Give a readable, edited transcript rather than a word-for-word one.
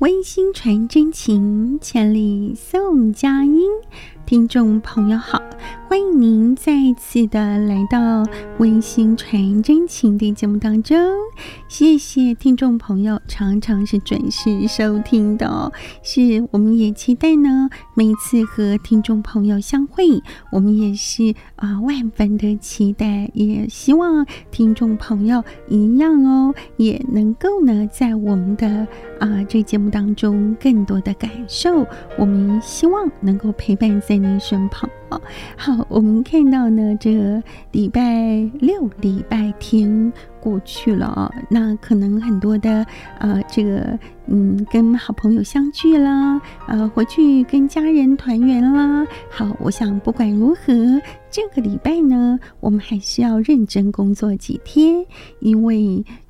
温馨传真情，千里送佳音。听众朋友好，欢迎您再次的来到温馨传真情的节目当中。谢谢听众朋友常常是准时收听的哦，是我们也期待呢每一次和听众朋友相会，我们也是万分的期待，也希望听众朋友一样哦，也能够呢在我们的这节目当中更多的感受，我们希望能够陪伴在您身旁哦。好，我们看到呢这个礼拜六礼拜天过去了哦，那可能很多的跟好朋友相聚啦，回去跟家人团圆啦。好，我想不管如何，这个礼拜呢我们还是要认真工作几天，因为